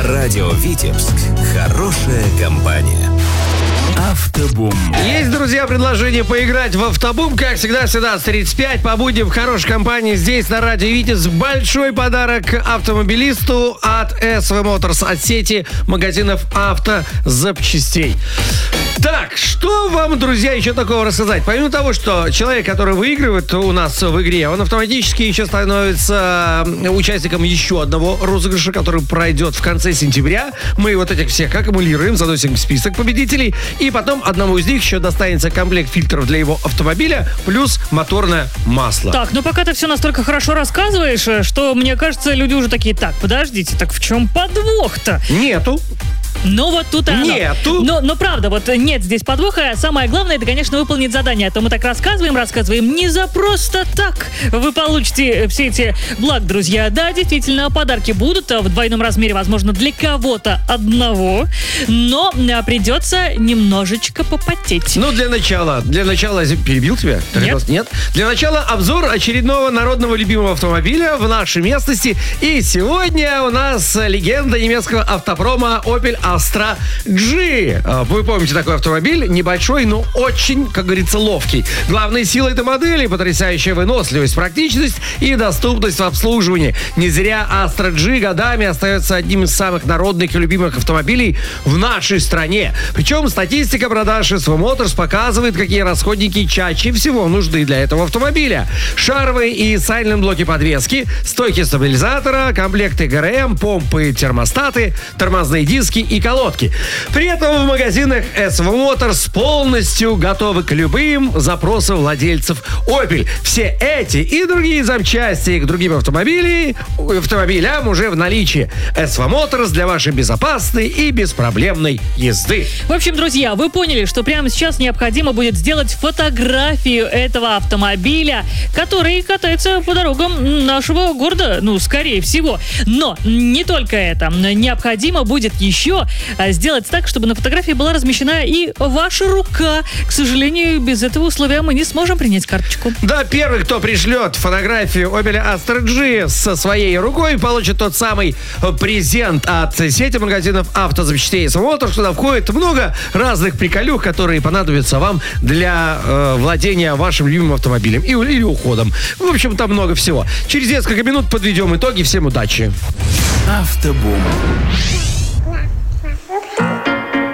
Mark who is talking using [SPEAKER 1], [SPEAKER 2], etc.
[SPEAKER 1] Радио Витебск. Хорошая компания. Автобум.
[SPEAKER 2] Есть, друзья, предложение поиграть в Автобум. Как всегда, 17:35 по будням в хорошей компании здесь, на радио Витебск. Большой подарок автомобилисту от SV Motors, от сети магазинов автозапчастей. Так, что вам, друзья, еще такого рассказать? Помимо того, что человек, который выигрывает у нас в игре, он автоматически еще становится участником еще одного розыгрыша, который пройдет в конце сентября. Мы вот этих всех аккумулируем, заносим в список победителей, и потом одному из них еще достанется комплект фильтров для его автомобиля, плюс моторное масло.
[SPEAKER 3] Так, ну пока ты все настолько хорошо рассказываешь, что, мне кажется, люди уже такие: так, подождите, так в чем подвох-то?
[SPEAKER 2] Нету.
[SPEAKER 3] Ну вот тут и оно.
[SPEAKER 2] Нету.
[SPEAKER 3] Но правда, вот нет здесь подвоха. Самое главное, это, конечно, выполнить задание. А то мы так рассказываем. Не за просто так вы получите все эти благ, друзья. Да, действительно, подарки будут в двойном размере, возможно, для кого-то одного. Но придется немножечко попотеть.
[SPEAKER 2] Ну, для начала, перебил тебя? Нет. Для начала обзор очередного народного любимого автомобиля в нашей местности. И сегодня у нас легенда немецкого автопрома Opel Astra G. Вы помните такой автомобиль? Небольшой, но очень, как говорится, ловкий. Главной силой этой модели — потрясающая выносливость, практичность и доступность в обслуживании. Не зря Astra G годами остается одним из самых народных и любимых автомобилей в нашей стране. Причем статистика продаж SV Motors показывает, какие расходники чаще всего нужны для этого автомобиля. Шаровые и сайлент блоки подвески, стойки стабилизатора, комплекты ГРМ, помпы, термостаты, тормозные диски и колодки. При этом в магазинах SV Motors полностью готовы к любым запросам владельцев Opel. Все эти и другие запчасти к другим автомобилям уже в наличии. SV Motors для вашей безопасной и беспроблемной езды.
[SPEAKER 3] В общем, друзья, вы поняли, что прямо сейчас необходимо будет сделать фотографию этого автомобиля, который катается по дорогам нашего города, скорее всего. Но не только это. Необходимо будет еще сделать так, чтобы на фотографии была размещена и ваша рука. К сожалению, без этого условия мы не сможем принять карточку.
[SPEAKER 2] Да, первый, кто пришлет фотографию Opel Astra G со своей рукой, получит тот самый презент от сети магазинов автозапчастей SV Motors, куда входит много разных приколюх, которые понадобятся вам для владения вашим любимым автомобилем или уходом. В общем, там много всего. Через несколько минут подведем итоги. Всем удачи.
[SPEAKER 1] Автобум.